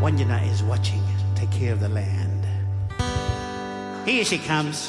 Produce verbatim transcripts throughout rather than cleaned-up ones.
Wanjana is watching. Take care of the land. Here she comes.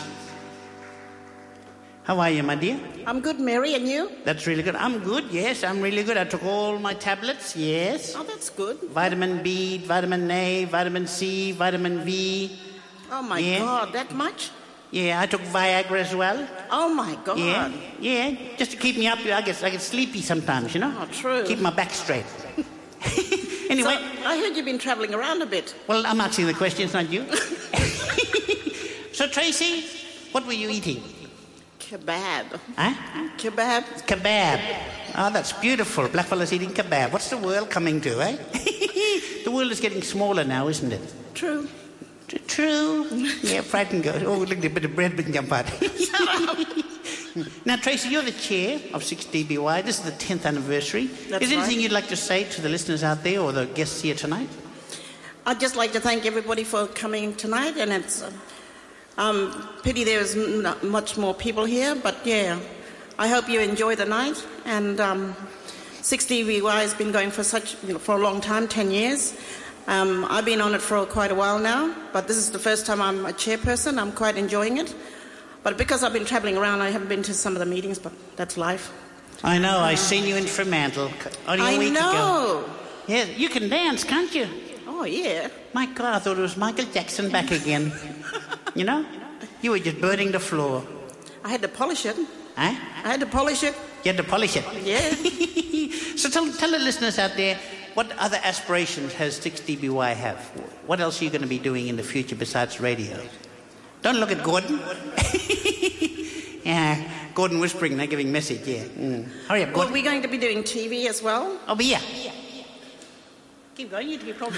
How are you, my dear? I'm good, Mary, and you? That's really good. I'm good, yes, I'm really good. I took all my tablets, yes. Oh, that's good. Vitamin B, vitamin A, vitamin C, vitamin V. Oh, my yeah. God, that much? Yeah, I took Viagra as well. Oh, my God. Yeah, yeah, just to keep me up. I get, I get sleepy sometimes, you know? Oh, true. Keep my back straight. Anyway. So, I heard you've been travelling around a bit. Well, I'm asking the questions, not you. So, Tracy, what were you eating? Kebab. Huh? Kebab. Kebab. Oh, that's beautiful. Blackfellas eating kebab. What's the world coming to, eh? The world is getting smaller now, isn't it? True. T- True. Yeah, frightened girl. Oh, look at a bit of bread we can jump out. Now, Tracy, you're the chair of six D B Y. This is the tenth anniversary. That's is there anything right. you'd like to say to the listeners out there or the guests here tonight? I'd just like to thank everybody for coming tonight, and it's uh, um, pity there's not much more people here, but yeah, I hope you enjoy the night. And um, six D B Y has been going for such you know, for a long time, ten years. Um, I've been on it for quite a while now, but this is the first time I'm a chairperson. I'm quite enjoying it. But because I've been travelling around, I haven't been to some of the meetings, but that's life. I know, I seen you in Fremantle only a I week know. ago. Yeah, you can dance, can't you? Oh, yeah. My God, I thought it was Michael Jackson back again. You know? You were just burning the floor. I had to polish it. Huh? I had to polish it. You had to polish it. Yeah. So tell, tell the listeners out there, what other aspirations has six D B Y have? What else are you going to be doing in the future besides radio? Don't look at Gordon. Yeah, Gordon whispering, they're giving message, yeah. Mm. Hurry up, Gordon. Well, we're going to be doing T V as well. Oh, but yeah. Keep going, you to be problem.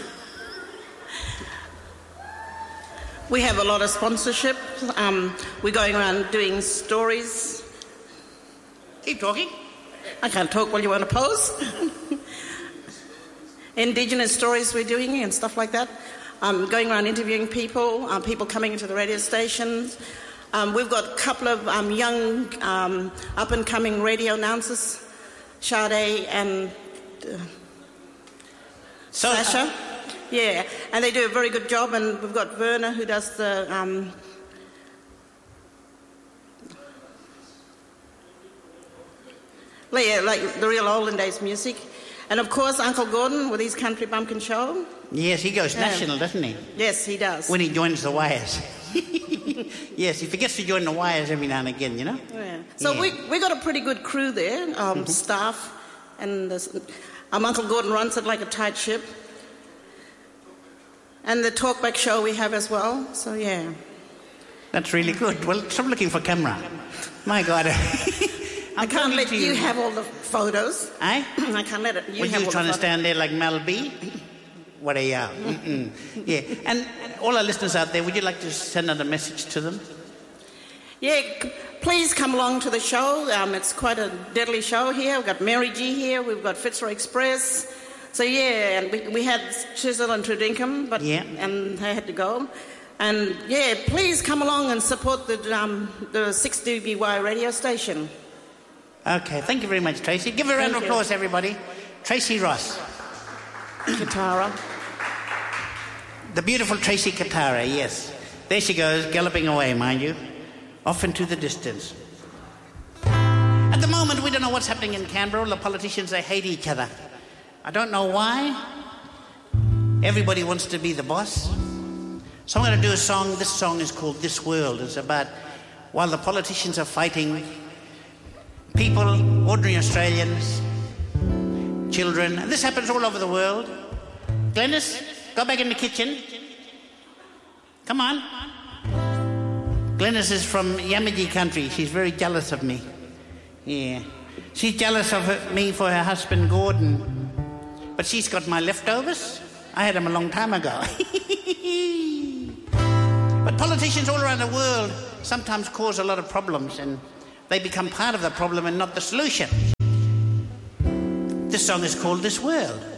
We have a lot of sponsorship. Um, we're going around doing stories. Keep talking. I can't talk while you want to pose. Indigenous stories we're doing and stuff like that. Um, going around interviewing people, uh, people coming into the radio stations. Um, we've got a couple of um, young, um, up-and-coming radio announcers, Sade and uh, So, Sasha. uh, Yeah, and they do a very good job, and we've got Werner who does the... Um, yeah, like the real olden days music. And of course, Uncle Gordon with his Country Bumpkin Show. yes, he goes Yeah. national, doesn't he? Yes, he does. When he joins the Wires. Yes, he forgets to join the Wires every now and again, you know? Yeah. So Yeah. we we got a pretty good crew there, um, Mm-hmm. staff, and this, um, Uncle Gordon runs it like a tight ship. And the talkback show we have as well. So yeah. That's really good. Well, stop looking for camera. My God. I can't talking let to you have all the photos. Eh? I can't let it. You Were have you all trying the to photos. stand there like Mel B? What are you? Mm-mm. Yeah. And all our listeners out there, would you like to send out a message to them? Yeah, c- please come along to the show. Um, it's quite a deadly show here. We've got Mary G here. We've got Fitzroy Express. So yeah, and we, we had Chisel and Trudinkum, but Yeah. and they had to go. And yeah, please come along and support the um, the six D B Y radio station. Okay, thank you very much, Tracy. Give her a round of Thank you. applause, everybody. Tracy Ross. Katara. The beautiful Tracy Katara, yes. There she goes, galloping away, mind you. Off into the distance. At the moment, we don't know what's happening in Canberra. All the politicians, they hate each other. I don't know why. Everybody wants to be the boss. So I'm going to do a song. This song is called This World. It's about while the politicians are fighting, people, ordinary Australians, children. And this happens all over the world. Glennis, go back in the kitchen. Come on. Glennis is from Yamaji country. She's very jealous of me. Yeah. She's jealous of her, me for her husband, Gordon. But she's got my leftovers. I had them a long time ago. But politicians all around the world sometimes cause a lot of problems, and they become part of the problem and not the solution. This song is called This World.